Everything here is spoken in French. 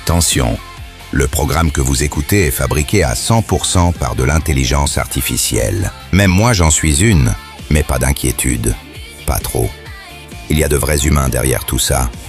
Attention, le programme que vous écoutez est fabriqué à 100% par de l'intelligence artificielle. Même moi j'en suis une, mais pas d'inquiétude. Pas trop. Il y a de vrais humains derrière tout ça.